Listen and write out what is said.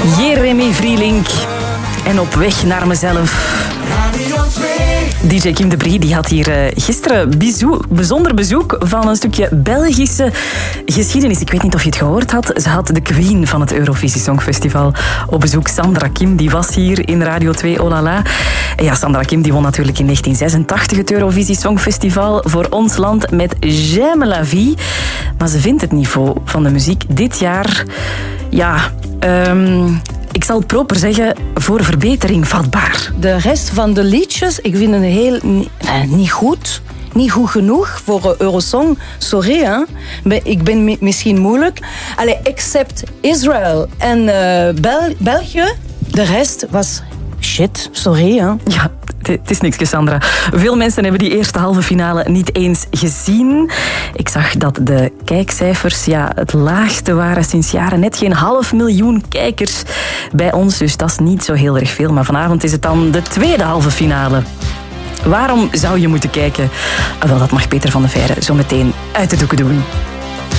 Jeremy Vrielink. En op weg naar mezelf. DJ Kim de Brie die had hier gisteren bijzonder bezoek van een stukje Belgische geschiedenis. Ik weet niet of je het gehoord had. Ze had de queen van het Eurovisie Songfestival op bezoek. Sandra Kim, die was hier in Radio 2 Oh La La. En ja, Sandra Kim die won natuurlijk in 1986 het Eurovisie Songfestival voor ons land met J'aime la vie. Maar ze vindt het niveau van de muziek dit jaar... Ja, ik zal het proper zeggen, voor verbetering vatbaar. De rest van de liedjes, ik vind het heel niet goed. Niet goed genoeg voor Eurosong. Sorry, hè. Ik ben misschien moeilijk. Allee, except Israël en België. De rest was shit. Sorry, hè. Ja, het is niks, Sandra. Veel mensen hebben die eerste halve finale niet eens gezien. Ik zag dat de kijkcijfers het laagste waren sinds jaren. Net geen 500.000 kijkers bij ons, dus dat is niet zo heel erg veel. Maar vanavond is het dan de tweede halve finale. Waarom zou je moeten kijken? Wel, dat mag Peter van de Veire zo meteen uit de doeken doen.